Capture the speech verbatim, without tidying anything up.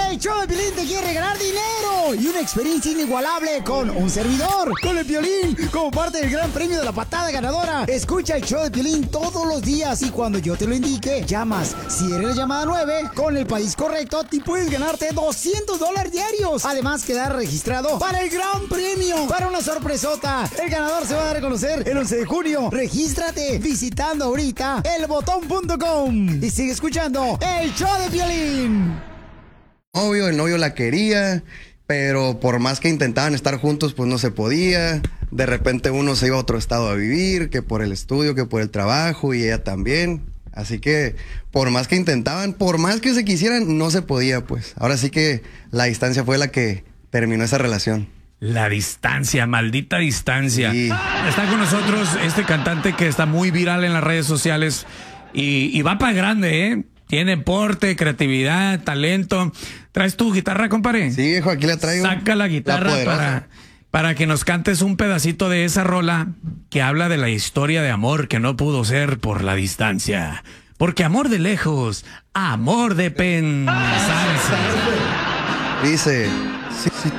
El show de Piolín te quiere regalar dinero y una experiencia inigualable con un servidor, con el Piolín, como parte del gran premio de la patada ganadora. Escucha el show de Piolín todos los días y cuando yo te lo indique, llamas. Si eres la llamada nueve, con el país correcto, te puedes ganarte doscientos dólares diarios. Además, quedar registrado para el gran premio, para una sorpresota. El ganador se va a dar a conocer el once de junio. Regístrate visitando ahorita el botón punto com y sigue escuchando el show de Piolín. Obvio, el novio la quería, pero por más que intentaban estar juntos, pues no se podía. De repente uno se iba a otro estado a vivir, que por el estudio, que por el trabajo, y ella también. Así que por más que intentaban, por más que se quisieran, no se podía, pues. Ahora sí que la distancia fue la que terminó esa relación. La distancia, maldita distancia. Sí. Está con nosotros este cantante que está muy viral en las redes sociales y, y va para grande, ¿eh? Tiene porte, creatividad, talento. ¿Traes tu guitarra, compadre? Sí, viejo, aquí la traigo. Saca la guitarra La para, para que nos cantes un pedacito de esa rola que habla de la historia de amor que no pudo ser por la distancia. Porque amor de lejos, amor de pensanza. Dice... Sí, sí.